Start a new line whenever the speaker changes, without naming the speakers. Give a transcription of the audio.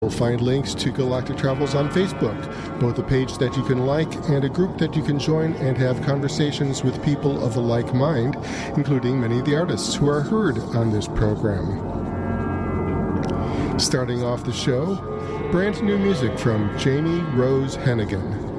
You'll find links to Galactic Travels on Facebook, both a page that you can like and a group that you can join and have conversations with people of a like mind, including many of the artists who are heard on this program. Starting off the show, brand new music from Janie Rose Hennigan.